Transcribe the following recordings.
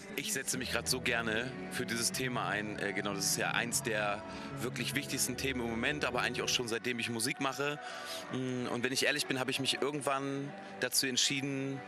Ich setze mich gerade so gerne für dieses Thema ein. Genau, das ist ja eins der wirklich wichtigsten Themen im Moment, aber eigentlich auch schon seitdem ich Musik mache. Und wenn ich ehrlich bin, habe ich mich irgendwann dazu entschieden,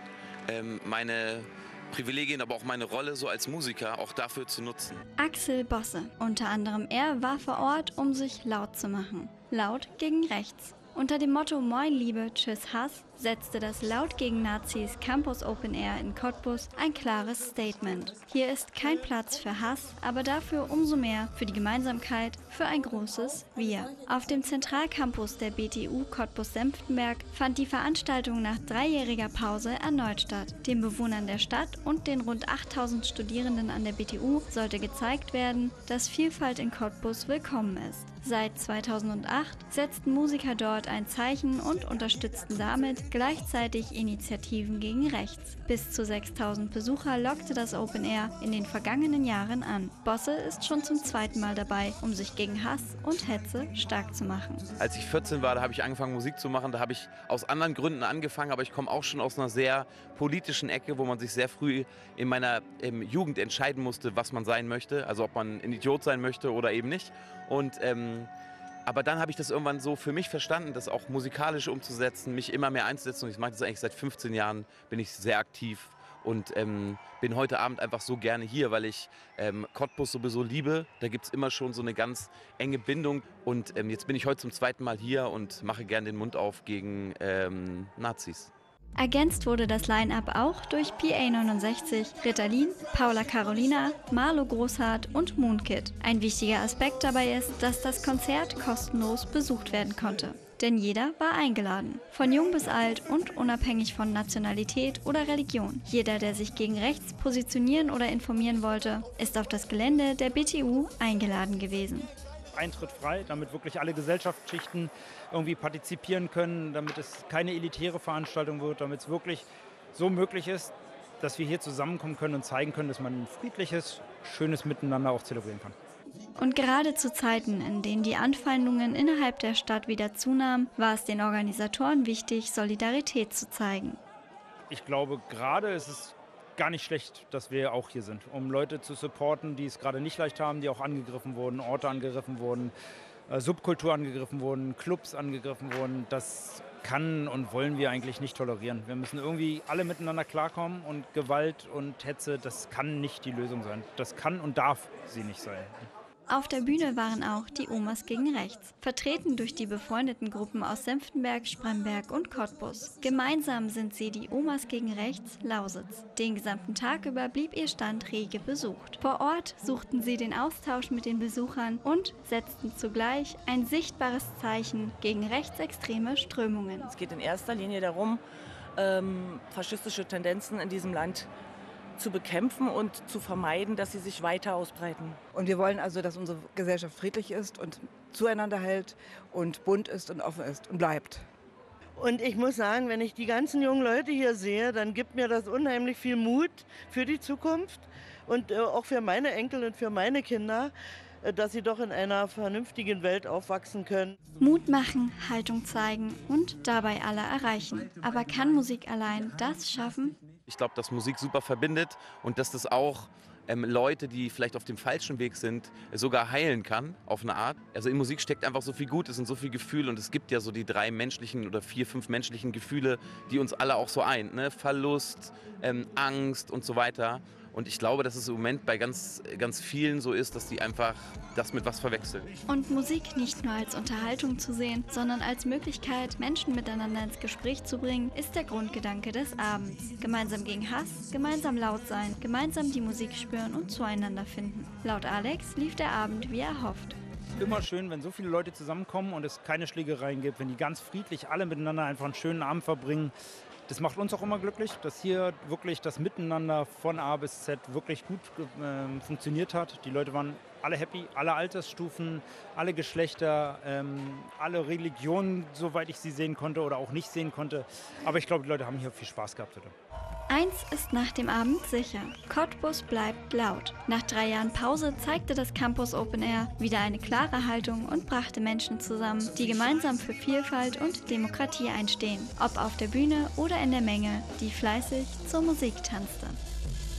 meine Privilegien, aber auch meine Rolle so als Musiker auch dafür zu nutzen. Axel Bosse, unter anderem er, war vor Ort, um sich laut zu machen. Laut gegen rechts. Unter dem Motto Moin Liebe, Tschüss Hass setzte das Laut gegen Nazis Campus Open Air in Cottbus ein klares Statement. Hier ist kein Platz für Hass, aber dafür umso mehr für die Gemeinsamkeit, für ein großes Wir. Auf dem Zentralcampus der BTU Cottbus-Senftenberg fand die Veranstaltung nach 3-jähriger Pause erneut statt. Den Bewohnern der Stadt und den rund 8000 Studierenden an der BTU sollte gezeigt werden, dass Vielfalt in Cottbus willkommen ist. Seit 2008 setzten Musiker dort ein Zeichen und unterstützten damit gleichzeitig Initiativen gegen rechts. Bis zu 6000 Besucher lockte das Open Air in den vergangenen Jahren an. Bosse ist schon zum 2. Mal dabei, um sich gegen Hass und Hetze stark zu machen. Als ich 14 war, da habe ich angefangen Musik zu machen. Da habe ich aus anderen Gründen angefangen, aber ich komme auch schon aus einer sehr politischen Ecke, wo man sich sehr früh in meiner Jugend entscheiden musste, was man sein möchte. Also ob man ein Idiot sein möchte oder eben nicht. Und aber dann habe ich das irgendwann so für mich verstanden, das auch musikalisch umzusetzen, mich immer mehr einzusetzen. Und ich mache das eigentlich seit 15 Jahren, bin ich sehr aktiv und bin heute Abend einfach so gerne hier, weil ich Cottbus sowieso liebe. Da gibt es immer schon so eine ganz enge Bindung. Und jetzt bin ich heute zum 2. Mal hier und mache gerne den Mund auf gegen Nazis. Ergänzt wurde das Line-Up auch durch PA69, Ritalin, Paula Carolina, Marlo Großhardt und Moonkid. Ein wichtiger Aspekt dabei ist, dass das Konzert kostenlos besucht werden konnte. Denn jeder war eingeladen. Von jung bis alt und unabhängig von Nationalität oder Religion. Jeder, der sich gegen rechts positionieren oder informieren wollte, ist auf das Gelände der BTU eingeladen gewesen. Eintritt frei, damit wirklich alle Gesellschaftsschichten irgendwie partizipieren können, damit es keine elitäre Veranstaltung wird, damit es wirklich so möglich ist, dass wir hier zusammenkommen können und zeigen können, dass man ein friedliches, schönes Miteinander auch zelebrieren kann. Und gerade zu Zeiten, in denen die Anfeindungen innerhalb der Stadt wieder zunahmen, war es den Organisatoren wichtig, Solidarität zu zeigen. Ich glaube, gerade ist es gar nicht schlecht, dass wir auch hier sind, um Leute zu supporten, die es gerade nicht leicht haben, die auch angegriffen wurden, Orte angegriffen wurden, Subkultur angegriffen wurden, Clubs angegriffen wurden. Das kann und wollen wir eigentlich nicht tolerieren. Wir müssen irgendwie alle miteinander klarkommen und Gewalt und Hetze, das kann nicht die Lösung sein. Das kann und darf sie nicht sein. Auf der Bühne waren auch die Omas gegen rechts, vertreten durch die befreundeten Gruppen aus Senftenberg, Spremberg und Cottbus. Gemeinsam sind sie die Omas gegen rechts Lausitz. Den gesamten Tag über blieb ihr Stand rege besucht. Vor Ort suchten sie den Austausch mit den Besuchern und setzten zugleich ein sichtbares Zeichen gegen rechtsextreme Strömungen. Es geht in erster Linie darum, faschistische Tendenzen in diesem Land zu bekämpfen und zu vermeiden, dass sie sich weiter ausbreiten. Und wir wollen also, dass unsere Gesellschaft friedlich ist und zueinander hält und bunt ist und offen ist und bleibt. Und ich muss sagen, wenn ich die ganzen jungen Leute hier sehe, dann gibt mir das unheimlich viel Mut für die Zukunft und auch für meine Enkel und für meine Kinder, dass sie doch in einer vernünftigen Welt aufwachsen können. Mut machen, Haltung zeigen und dabei alle erreichen. Aber kann Musik allein das schaffen? Ich glaube, dass Musik super verbindet und dass das auch Leute, die vielleicht auf dem falschen Weg sind, sogar heilen kann, auf eine Art. Also in Musik steckt einfach so viel Gutes und so viel Gefühl und es gibt ja so die 3 menschlichen oder 4, 5 menschlichen Gefühle, die uns alle auch so eint, ne? Verlust, Angst und so weiter. Und ich glaube, dass es im Moment bei ganz, ganz vielen so ist, dass die einfach das mit was verwechseln. Und Musik nicht nur als Unterhaltung zu sehen, sondern als Möglichkeit, Menschen miteinander ins Gespräch zu bringen, ist der Grundgedanke des Abends. Gemeinsam gegen Hass, gemeinsam laut sein, gemeinsam die Musik spüren und zueinander finden. Laut Alex lief der Abend wie erhofft. Immer schön, wenn so viele Leute zusammenkommen und es keine Schlägereien gibt, wenn die ganz friedlich alle miteinander einfach einen schönen Abend verbringen. Das macht uns auch immer glücklich, dass hier wirklich das Miteinander von A bis Z wirklich gut funktioniert hat. Die Leute waren alle happy, alle Altersstufen, alle Geschlechter, alle Religionen, soweit ich sie sehen konnte oder auch nicht sehen konnte. Aber ich glaube, die Leute haben hier viel Spaß gehabt heute. Eins ist nach dem Abend sicher: Cottbus bleibt laut. Nach 3 Jahren Pause zeigte das Campus Open Air wieder eine klare Haltung und brachte Menschen zusammen, die gemeinsam für Vielfalt und Demokratie einstehen. Ob auf der Bühne oder in der Menge, die fleißig zur Musik tanzte.